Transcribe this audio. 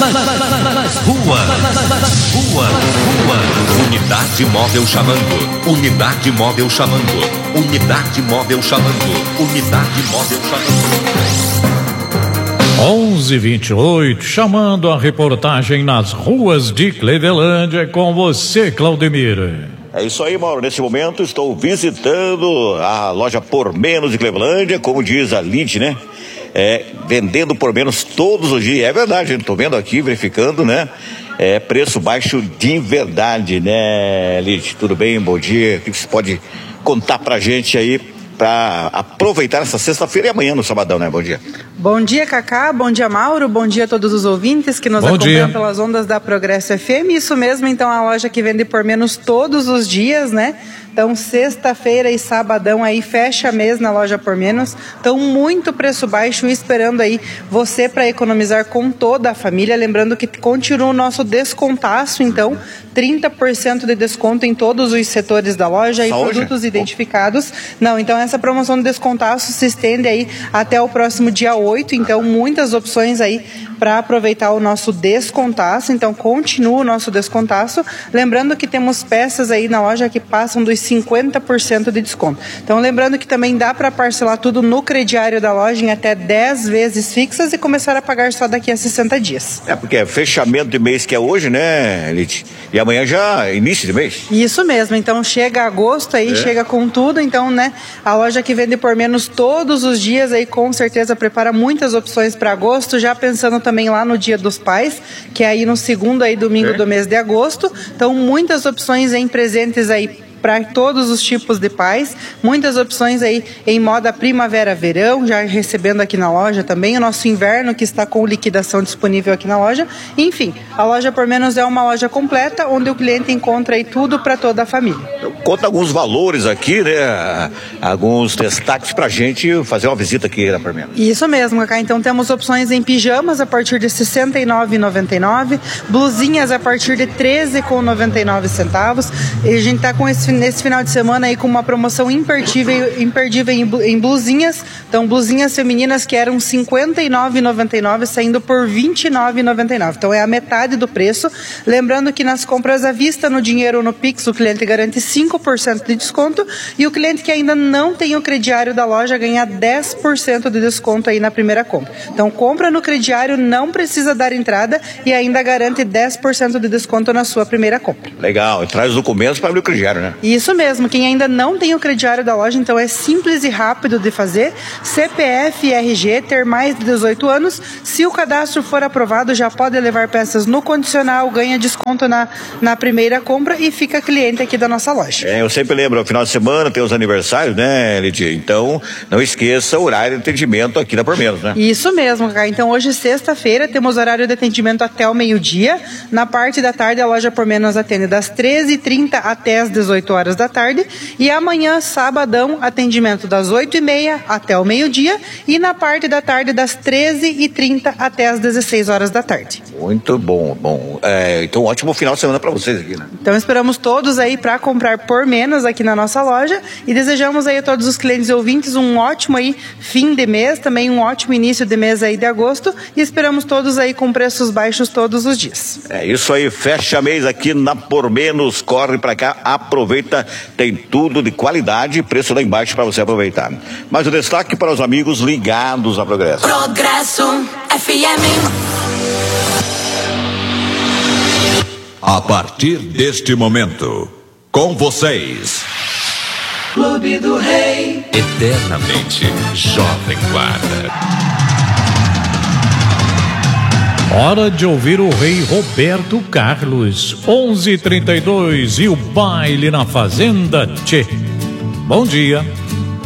Nas ruas. Unidade móvel chamando. Unidade móvel chamando. Unidade móvel chamando. Unidade móvel chamando. 11:28, chamando a reportagem nas ruas de Clevelândia com você, Claudemir. É isso aí, Mauro. Nesse momento estou visitando a loja Por Menos de Clevelândia, como diz a Lid, né? Vendendo por menos todos os dias. É verdade, estou vendo aqui, verificando, né? Preço baixo de verdade, né, Lid? Tudo bem? Bom dia. O que você pode contar pra gente aí para aproveitar essa sexta-feira e amanhã no sabadão, né? Bom dia. Bom dia, Cacá, bom dia, Mauro, bom dia a todos os ouvintes que nos acompanham pelas ondas da Progresso FM. Isso mesmo, então, a loja que vende por menos todos os dias, né? Então, sexta-feira e sabadão aí, fecha mês na loja por menos. Então, muito preço baixo, esperando aí você para economizar com toda a família. Lembrando que continua o nosso descontaço, então, 30% de desconto em todos os setores da loja e produtos identificados. Não, então essa promoção de descontaço se estende aí até o próximo dia 8, então muitas opções aí para aproveitar o nosso descontaço. Então, continua o nosso descontaço. Lembrando que temos peças aí na loja que passam dos 50% de desconto. Então, lembrando que também dá para parcelar tudo no crediário da loja em até 10 vezes fixas e começar a pagar só daqui a 60 dias. Porque é fechamento de mês que é hoje, né, Elite? E amanhã já é início de mês. Isso mesmo. Então, chega agosto aí, chega com tudo. Então, né, a loja que vende por menos todos os dias aí, com certeza, prepara muitas opções para agosto, já pensando também lá no Dia dos Pais, que é aí no segundo aí domingo do mês de agosto. Então, muitas opções em presentes aí para todos os tipos de pais, muitas opções aí em moda primavera-verão, já recebendo aqui na loja também, o nosso inverno que está com liquidação disponível aqui na loja. Enfim, a loja por menos é uma loja completa, onde o cliente encontra aí tudo para toda a família. Conta alguns valores aqui, né? Alguns destaques pra gente fazer uma visita aqui na por menos. Isso mesmo, Cacá. Então temos opções em pijamas a partir de R$ 69,99, blusinhas a partir de R$ 13,99. E a gente tá com nesse final de semana aí com uma promoção imperdível em blusinhas. Então, blusinhas femininas que eram R$ 59,99 saindo por R$ 29,99. Então, é a metade do preço. Lembrando que nas compras à vista, no dinheiro ou no Pix, o cliente garante 5% de desconto e o cliente que ainda não tem o crediário da loja ganha 10% de desconto aí na primeira compra. Então, compra no crediário, não precisa dar entrada e ainda garante 10% de desconto na sua primeira compra. Legal. E traz os documentos para abrir o crediário, né? Isso mesmo, quem ainda não tem o crediário da loja, então é simples e rápido de fazer. CPF e RG, ter mais de 18 anos. Se o cadastro for aprovado, já pode levar peças no condicional, ganha desconto na primeira compra e fica cliente aqui da nossa loja. Eu sempre lembro, no final de semana tem os aniversários, né, Lidia? Então, não esqueça o horário de atendimento aqui na Por Menos, né? Isso mesmo, Cacá. Então, hoje, sexta-feira, temos horário de atendimento até o meio-dia. Na parte da tarde, a loja Por Menos atende das 13h30 até as 18 horas da tarde. E amanhã, sabadão, atendimento das 8h30 até o meio-dia. E na parte da tarde, das 13h30 até as 16 horas da tarde. Muito bom. Então, ótimo final de semana para vocês aqui, né? Então, esperamos todos aí para comprar por menos aqui na nossa loja. E desejamos aí a todos os clientes e ouvintes um ótimo aí fim de mês, também um ótimo início de mês aí de agosto. E esperamos todos aí com preços baixos todos os dias. É isso aí, fecha mês aqui na Por Menos. Corre para cá, aproveita, tem tudo de qualidade e preço lá embaixo para você aproveitar. Mas o destaque para os amigos ligados à Progresso. Progresso FM. A partir deste momento, com vocês, Clube do Rei, eternamente Jovem Guarda. Hora de ouvir o rei Roberto Carlos, 11h32 e o baile na Fazenda Tchê. Bom dia.